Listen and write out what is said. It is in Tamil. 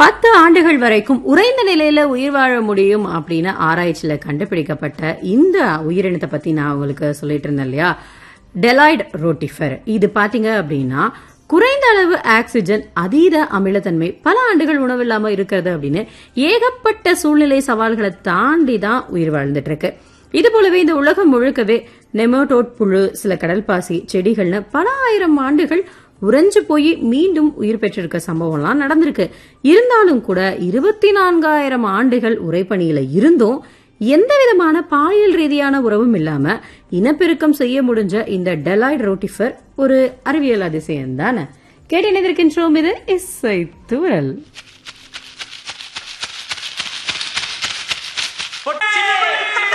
10 ஆண்டுகள் வரைக்கும் உறைந்த நிலையில உயிர் வாழ முடியும் அப்படின்னு ஆராய்ச்சியில கண்டுபிடிக்கப்பட்ட இந்த உயிரினத்தை பத்தி நான் உங்களுக்கு சொல்லிட்டு இருந்தேன் இல்லையா, டெலாய்டு ரோட்டிஃபர். இது பாத்தீங்க அப்படின்னா குறைந்த அளவு ஆக்சிஜன், அதீத அமிலத்தன்மை, பல ஆண்டுகள் உணவில்லாம இருக்கிறது அப்படின்னு ஏகப்பட்ட சூழ்நிலை சவால்களை தாண்டி தான் உயிர் வாழ்ந்துட்டு இருக்கு. இது போலவே இந்த உலகம் முழுக்கவே நெமட்டோட் புழு, சில கடல் பாசி, செடிகள்னு பல ஆயிரம் ஆண்டுகள் உறைஞ்சு போய் மீண்டும் உயிர் பெற்றிருக்க சம்பவம்லாம் நடந்திருக்கு. இருந்தாலும் கூட 24,000 ஆண்டுகள் உறைபனியில இருந்தும் எந்த விதமான பாலியல் ரீதியான உறவும் இல்லாம இனப்பெருக்கம் செய்ய முடிஞ்ச இந்த டெலாய்டு ரோட்டிஃபர் ஒரு அறிவியல் அதிசயம் தானே. கேட்டு நினைந்திருக்கின்றோம். இது இசை தூரல்.